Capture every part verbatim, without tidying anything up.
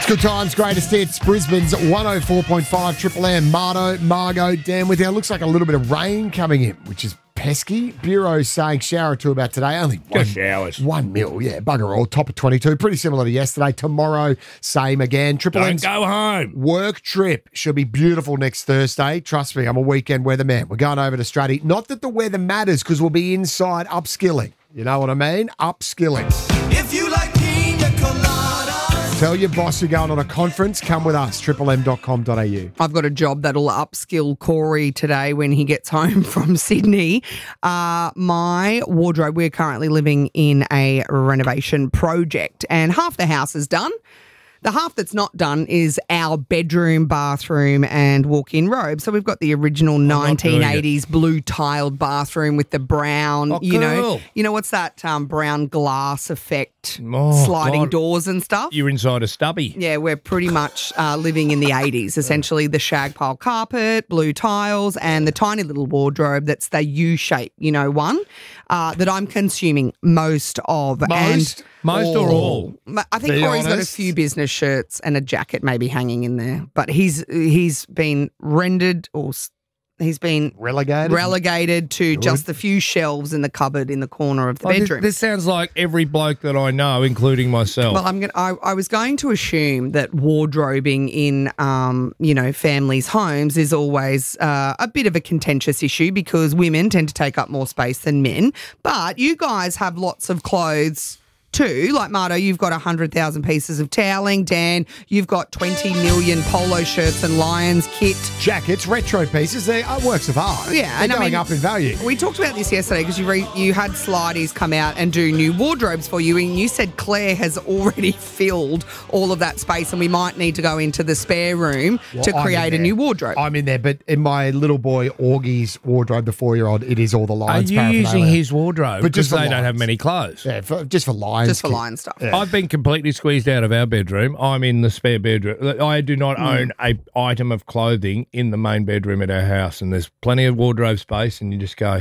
Good times, greatest hits. Brisbane's one oh four point five Triple M. Marto, Margot, Dan with you. Looks like a little bit of rain coming in, which is pesky. Bureau saying shower or two about today. Only one, Just showers. One mil, yeah. Bugger all. Top of twenty-two. Pretty similar to yesterday. Tomorrow, same again. Triple Don't M's go home. work trip should be beautiful next Thursday. Trust me, I'm a weekend weatherman. We're going over to Stratty. Not that the weather matters because we'll be inside upskilling. You know what I mean? Upskilling. If you like pina coladas. Tell your boss you're going on a conference. Come with us. triple m dot com dot a u. I've got a job that'll upskill Corey today when he gets home from Sydney. Uh, my wardrobe, we're currently living in a renovation project and half the house is done. The half that's not done is our bedroom, bathroom and walk-in robe. So we've got the original nineteen eighties blue tiled bathroom with the brown, Oh, you know, cool. you know, what's that um, brown glass effect, Oh, sliding God. doors and stuff? You're inside a stubby. Yeah, we're pretty much uh, living in the eighties. Essentially, the shag pile carpet, blue tiles, and the tiny little wardrobe that's the U shape, you know, one uh, that I'm consuming most of. Most? And Most or all? I think Be Corey's got a honest. few business shirts and a jacket maybe hanging in there, but he's he's been rendered or s- he's been Relegated? relegated to Good. just the few shelves in the cupboard in the corner of the Oh, this, bedroom. this sounds like every bloke that I know, including myself. Well, I'm going. I, I was going to assume that wardrobing in, um, you know, families' homes is always uh, a bit of a contentious issue because women tend to take up more space than men. But you guys have lots of clothes too. Like Marto, you've got one hundred thousand pieces of toweling. Dan, you've got twenty million polo shirts and Lions kit. Jackets, retro pieces, they are works of art. Yeah, They're and I going mean- up in value. We talked about this yesterday because you re- you had Slideys come out and do new wardrobes for you, and you said Claire has already filled all of that space, and we might need to go into the spare room Well, to I'm create in a there. new wardrobe. I'm in there, but in my little boy Augie's wardrobe, the four-year-old, it is all the Are Lions you paraphernalia. using his wardrobe? But just Because for they don't have Lions. many clothes. Yeah, for, just for Lions. Just for kit. Lion stuff. Yeah. I've been completely squeezed out of our bedroom. I'm in the spare bedroom. I do not own a item of clothing in the main bedroom at our house, and there's plenty of wardrobe space, and you just go,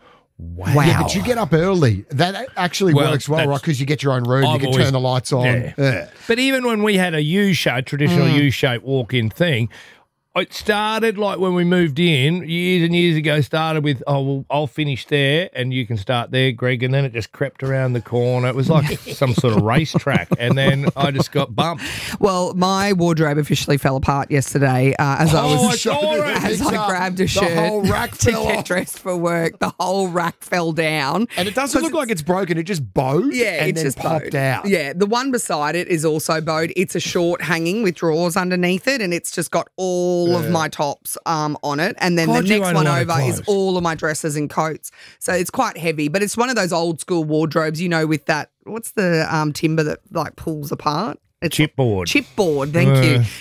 wow. Wow. Yeah, but you get up early. That actually Well, works well, that's- right? Because you get your own room, you I've can always- turn the lights on. Yeah. Yeah. But even when we had a U-shape, traditional U-shape walk-in thing, it started like when we moved in years and years ago, started with, oh, well, I'll finish there and you can start there, Greg. And then it just crept around the corner. It was like some sort of racetrack. And then I just got bumped. Well, my wardrobe officially fell apart yesterday uh, as I Oh, was I saw it. as I grabbed a The shirt whole rack to fell get off. dressed for work. The whole rack fell down. And it doesn't look like it's broken. It just bowed Yeah, and it's then just popped bowed. out. Yeah, the one beside it is also bowed. It's a short hanging with drawers underneath it, and it's just got all of my tops um, on it. And then God, the you next own a one lot of over is clothes. all of my dresses and coats. So it's quite heavy, but it's one of those old school wardrobes, you know, with that, what's the um, timber that like pulls apart? It's Chipboard. Chipboard, thank Uh. you.